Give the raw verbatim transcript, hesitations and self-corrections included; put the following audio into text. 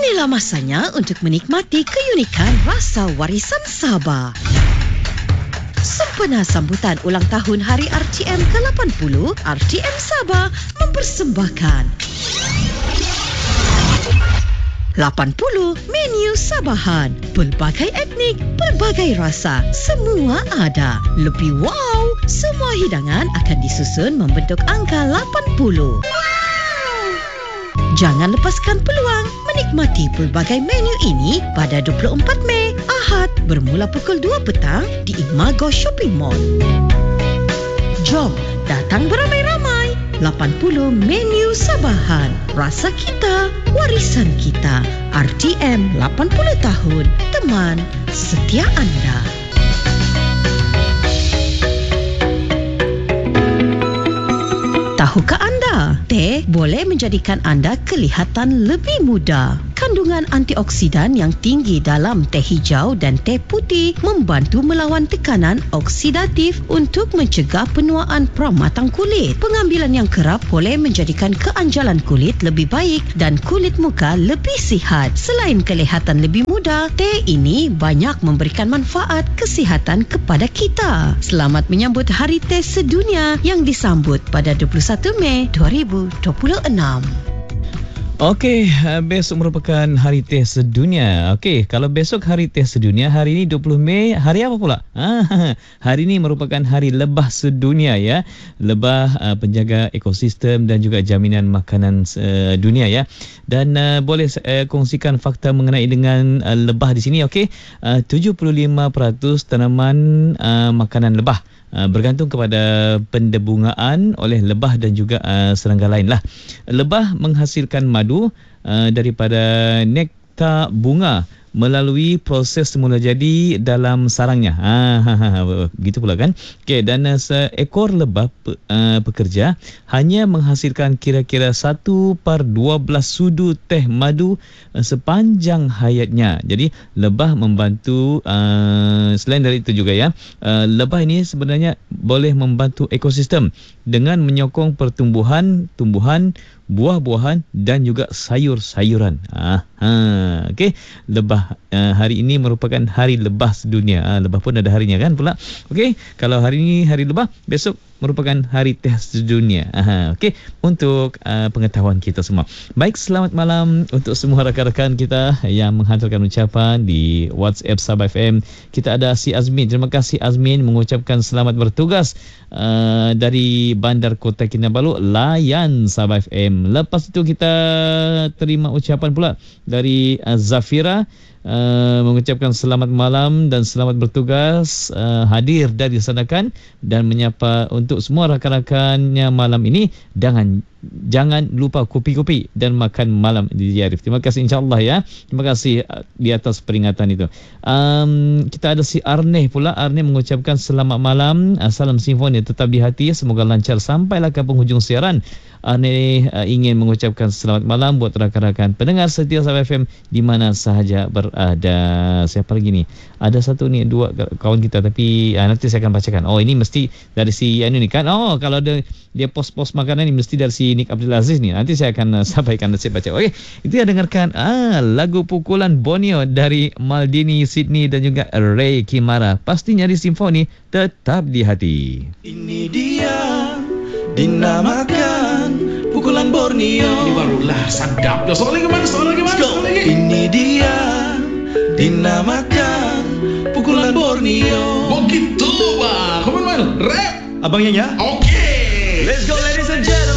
Inilah masanya untuk menikmati keunikan rasa warisan Sabah. Sempena sambutan ulang tahun Hari R T M ke lapan puluh, R T M Sabah mempersembahkan lapan puluh menu Sabahan. Pelbagai etnik, pelbagai rasa, semua ada. Lebih wow, semua hidangan akan disusun membentuk angka lapan puluh. Jangan lepaskan peluang menikmati pelbagai menu ini pada dua puluh empat Mei, Ahad, bermula pukul dua petang di Imago Shopping Mall. Jom datang beramai-ramai. lapan puluh menu Sabahan. Rasa kita, warisan kita. R T M lapan puluh tahun. Teman setia anda. Tahukah anda, teh boleh menjadikan anda kelihatan lebih muda. Kandungan antioksidan yang tinggi dalam teh hijau dan teh putih membantu melawan tekanan oksidatif untuk mencegah penuaan peramatang kulit. Pengambilan yang kerap boleh menjadikan keanjalan kulit lebih baik dan kulit muka lebih sihat. Selain kelihatan lebih muda, teh ini banyak memberikan manfaat kesihatan kepada kita. Selamat menyambut Hari Teh Sedunia yang disambut pada dua puluh satu Mei dua ribu dua puluh enam. Okey, besok merupakan Hari Teh Sedunia. Okey, kalau besok Hari Teh Sedunia, hari ini dua puluh Mei, hari apa pula? Ah, hari ini merupakan Hari Lebah Sedunia ya. Lebah uh, penjaga ekosistem dan juga jaminan makanan uh, dunia ya. Dan uh, boleh saya uh, kongsikan fakta mengenai dengan uh, lebah di sini. Okey, uh, tujuh puluh lima peratus tanaman uh, makanan lebah Uh, bergantung kepada pendebungaan oleh lebah dan juga uh, serangga lain lah. Lebah menghasilkan madu uh, daripada nektar bunga melalui proses semula jadi dalam sarangnya. Ha, ha, ha, begitu pula kan. Okey, dan uh, seekor lebah pe, uh, pekerja hanya menghasilkan kira-kira satu per dua belas sudu teh madu uh, sepanjang hayatnya. Jadi lebah membantu uh, selain dari itu juga ya. Uh, lebah ini sebenarnya boleh membantu ekosistem dengan menyokong pertumbuhan tumbuhan, buah-buahan dan juga sayur-sayuran. Ah, ha, okey. Lebah uh, hari ini merupakan Hari Lebah Sedunia. Ah, lebah pun ada harinya kan pula. Okey, kalau hari ini Hari Lebah, besok merupakan Hari Teh Sedunia. Aha, okey, untuk uh, pengetahuan kita semua. Baik, selamat malam untuk semua rakan-rakan kita yang menghantarkan ucapan di WhatsApp Sabah F M. Kita ada si Azmin. Terima kasih Azmin mengucapkan selamat bertugas uh, dari Bandar Kota Kinabalu, layan Sabah F M. Lepas itu kita terima ucapan pula dari uh, Zafira. Uh, mengucapkan selamat malam dan selamat bertugas uh, hadir dan disanakan dan menyapa untuk semua rakan-rakannya malam ini. Jangan jangan lupa kopi-kopi dan makan malam di Arif. Terima kasih insya-Allah ya. Terima kasih uh, di atas peringatan itu. Um, kita ada si Arneh pula. Arneh mengucapkan selamat malam. Uh, salam simfoni tetap di hati. Semoga lancar sampailah ke penghujung siaran. Arneh uh, ingin mengucapkan selamat malam buat rakan-rakan pendengar setia Sabah F M di mana sahaja berada. Siapa lagi ni? Ada satu ni, dua kawan kita tapi uh, nanti saya akan bacakan. Oh, ini mesti dari si anu ni kan. Oh, kalau ada dia post-post makanan ni mesti dari si Nick Abdul Aziz ni. Nanti saya akan uh, sampaikan dan saya baca. Okey, itu ya, dengarkan ah lagu pukulan Borneo dari Maldini Sydney dan juga Ray Kimara. Pastinya di simfoni tetap di hati. Ini dia dinamakan pukulan Borneo. Ini barulah sadap. Dah soal lagi mana? Soal lagi mana? Soal lagi. Ini dia dinamakan pukulan Borneo. Begitu bang. Come on man. Rap. Abang Yanya. Okey. Let's go ladies and gentlemen.